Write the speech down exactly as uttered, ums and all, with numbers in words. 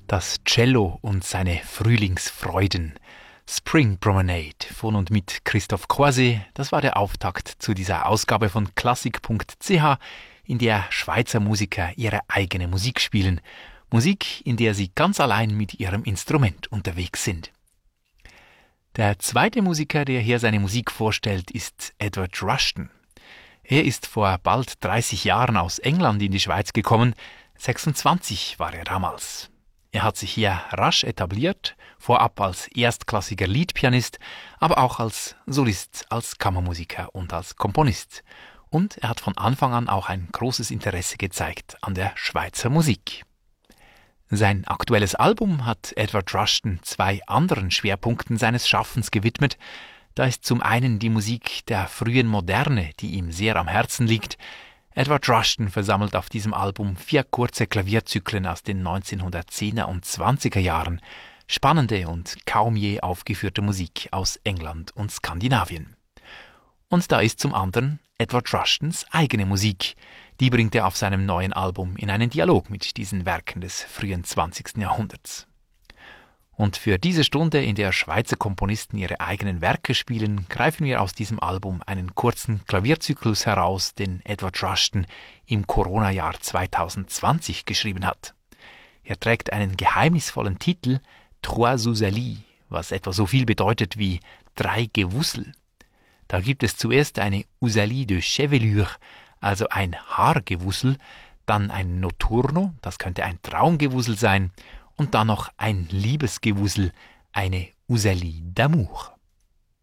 Das Cello und seine Frühlingsfreuden. Spring Promenade von und mit Christophe Croiset, das war der Auftakt zu dieser Ausgabe von klassik punkt c h, in der Schweizer Musiker ihre eigene Musik spielen. Musik, in der sie ganz allein mit ihrem Instrument unterwegs sind. Der zweite Musiker, der hier seine Musik vorstellt, ist Edward Rushton. Er ist vor bald dreißig Jahren aus England in die Schweiz gekommen. sechsundzwanzig war er damals. Er hat sich hier rasch etabliert, vorab als erstklassiger Liedpianist, aber auch als Solist, als Kammermusiker und als Komponist. Und er hat von Anfang an auch ein großes Interesse gezeigt an der Schweizer Musik. Sein aktuelles Album hat Edward Rushton zwei anderen Schwerpunkten seines Schaffens gewidmet. Da ist zum einen die Musik der frühen Moderne, die ihm sehr am Herzen liegt. Edward Rushton versammelt auf diesem Album vier kurze Klavierzyklen aus den neunzehnhundertzehner und zwanziger Jahren. Spannende und kaum je aufgeführte Musik aus England und Skandinavien. Und da ist zum anderen Edward Rushtons eigene Musik. Die bringt er auf seinem neuen Album in einen Dialog mit diesen Werken des frühen zwanzigsten Jahrhunderts. Und für diese Stunde, in der Schweizer Komponisten ihre eigenen Werke spielen, greifen wir aus diesem Album einen kurzen Klavierzyklus heraus, den Edward Rushton im Corona-Jahr zweitausendzwanzig geschrieben hat. Er trägt einen geheimnisvollen Titel Trois Usalis, was etwa so viel bedeutet wie drei Gewussel. Da gibt es zuerst eine Usalie de Chevelure, also ein Haargewussel, dann ein Notturno, das könnte ein Traumgewussel sein, und dann noch ein Liebesgewussel, eine Usalie d'amour.